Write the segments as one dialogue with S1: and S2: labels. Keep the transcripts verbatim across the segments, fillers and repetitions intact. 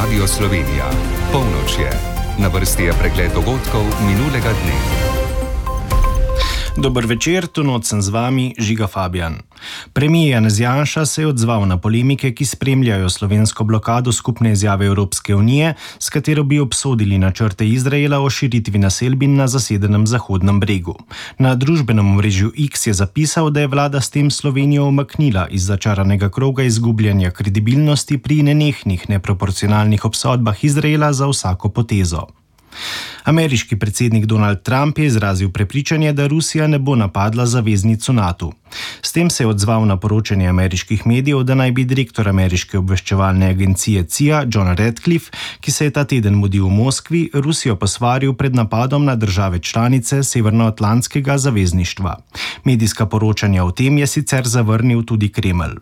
S1: Radio Slovenija. Polnoč je. Na vrsti je pregled dogodkov minulega dne.
S2: Dober večer, tu noč sem z vami, Žiga Fabijan. Premijer Janez Janša se je odzval na polemike, ki spremljajo slovensko blokado skupne izjave Evropske unije, s katero bi obsodili načrte Izraela o širitvi naselbin na zasedenem Zahodnem bregu. Na družbenem omrežju X je zapisal, da je vlada s tem Slovenijo umaknila iz začaranega kroga izgubljanja kredibilnosti pri nenehnih neproporcionalnih obsodbah Izraela za vsako potezo. Ameriški predsednik Donald Trump je izrazil prepričanje, da Rusija ne bo napadla zaveznico NATO. S tem se je odzval na poročanje ameriških medijev, da naj bi direktor ameriške obveščevalne agencije C I A John Ratcliffe, ki se je ta teden mudil v Moskvi, Rusijo posvaril pred napadom na države članice Severnoatlantskega zavezništva. Medijska poročanja o tem je sicer zavrnil tudi Kremelj.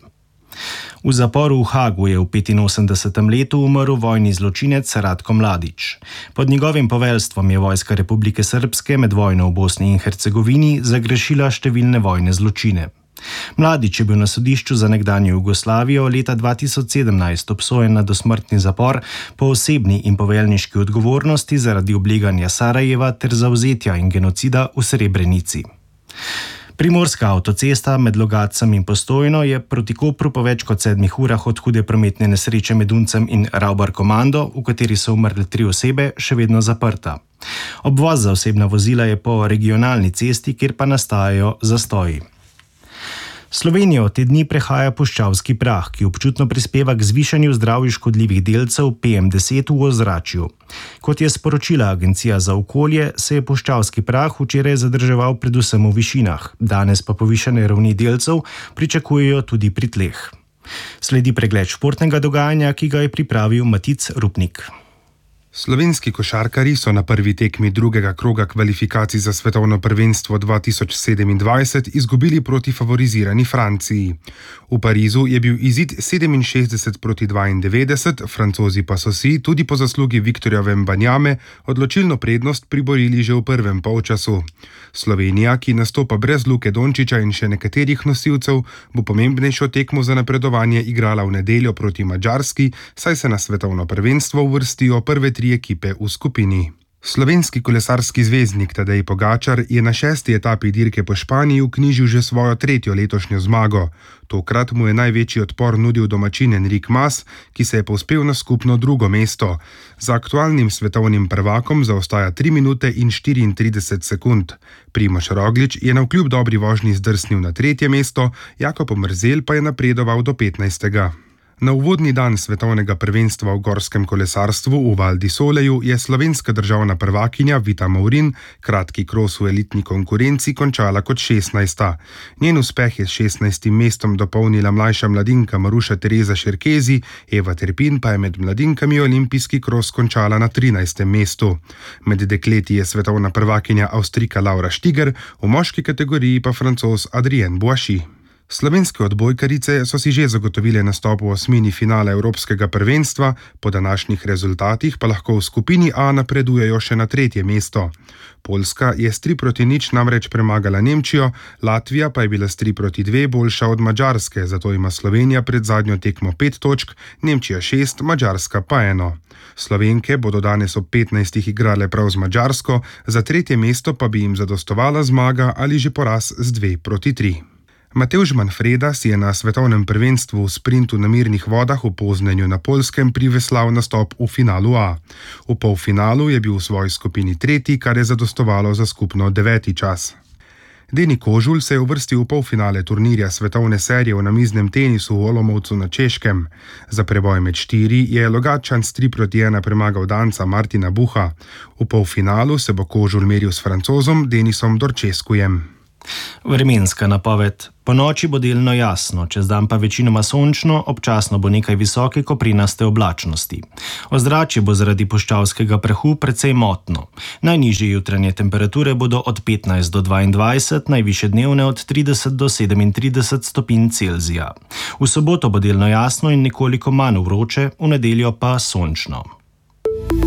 S2: V zaporu v Hagu je v petinosemdesetem letu umrl vojni zločinec Ratko Mladić. Pod njegovim poveljstvom je Vojska Republike Srpske med vojno v Bosni in Hercegovini zagrešila številne vojne zločine. Mladić je bil na sodišču za nekdanjo Jugoslavijo leta dva tisoč sedemnajst obsojen na dosmrtni zapor po osebni in poveljniški odgovornosti zaradi obleganja Sarajeva ter zavzetja in genocida v Srebrenici. Primorska avtocesta med Logatcem in Postojno je proti Kopru po več kot sedmih urah od hude prometne nesreče med Uncem in Ravbar Komando, v kateri so umrle tri osebe, še vedno zaprta. Obvoz za osebna vozila je po regionalni cesti, kjer pa nastajajo zastoji. Slovenijo te dni prehaja puščavski prah, ki občutno prispeva k zvišanju zdravju škodljivih delcev P M deset v ozračju. Kot je sporočila Agencija za okolje, se je puščavski prah včeraj zadrževal predvsem v višinah, danes pa povišane ravni delcev pričakujejo tudi pri tleh. Sledi pregled športnega dogajanja, ki ga je pripravil Matic Rupnik.
S3: Slovenski košarkarji so na prvi tekmi drugega kroga kvalifikacij za svetovno prvenstvo dva tisoč sedemindvajset izgubili proti favorizirani Franciji. V Parizu je bil izid sedeminšestdeset proti dvaindevetdeset, Francozi pa so si, tudi po zaslugi Viktorja Wembanyame, odločilno prednost priborili že v prvem polčasu. Slovenija, ki nastopa brez Luke Dončića in še nekaterih nosilcev, bo pomembnejšo tekmo za napredovanje igrala v nedeljo proti Madžarski, saj se na svetovno prvenstvo uvrstijo prve tri ekipe v skupini. Slovenski kolesarski zvezdnik Tadej Pogačar je na šesti etapi dirke po Španiji vknjižil že svojo tretjo letošnjo zmago. Tokrat mu je največji odpor nudil domačin Enric Mas, ki se je povzpel na skupno drugo mesto. Za aktualnim svetovnim prvakom zaostaja tri minute in štiriintrideset sekund. Primož Roglič je navkljub dobri vožnji zdrsnil na tretje mesto, Jakob Mrzelj pa je napredoval do petnajstega. Na uvodni dan svetovnega prvenstva v gorskem kolesarstvu v Val di Soleju je slovenska državna prvakinja Vita Maurin kratki kros v elitni konkurenci končala kot šestnajsta. Njen uspeh je s šestnajstim mestom dopolnila mlajša mladinka Maruša Tereza Šerkezi, Eva Terpin pa je med mladinkami olimpijski kros končala na trinajstem mestu. Med dekleti je svetovna prvakinja Avstrijka Laura Stiger, v moški kategoriji pa Francoz Adrien Boashi. Slovenske odbojkarice so si že zagotovile nastop v osmini finale Evropskega prvenstva, po današnjih rezultatih pa lahko v skupini A napredujejo še na tretje mesto. Poljska je s tri proti nič namreč premagala Nemčijo, Latvija pa je bila s tri proti dve boljša od Madžarske, zato ima Slovenija pred zadnjo tekmo pet točk, Nemčija šest, Madžarska pa eno. Slovenke bodo danes ob petnajstih igrale prav z Madžarsko, za tretje mesto pa bi jim zadostovala zmaga ali že poraz z dve proti tri. Matevž Manfreda si je na svetovnem prvenstvu v sprintu na mirnih vodah v Poznanju na Poljskem priveslal nastop v finalu A. V polfinalu je bil v svoji skupini tretji, kar je zadostovalo za skupno deveti čas. Deni Kožul se je uvrstil v polfinale turnirja svetovne serije v namiznem tenisu v Olomoucu na Češkem. Za preboj med štiri je Logatčan s tri proti ena premagal Danca Martina Buha. V polfinalu se bo Kožul meril s Francozom Denisom Dorčeskujem.
S2: Vremenska napoved. Po noči bo delno jasno, čez dan pa večinoma sončno, občasno bo nekaj visoke koprinaste oblačnosti. Ozračje bo zaradi puščavskega prahu precej motno. Najnižje jutranje temperature bodo od petnajst do dvaindvajset, najvišje dnevne od trideset do sedemintrideset stopinj Celzija. V soboto bo delno jasno in nekoliko manj vroče, v nedeljo pa sončno.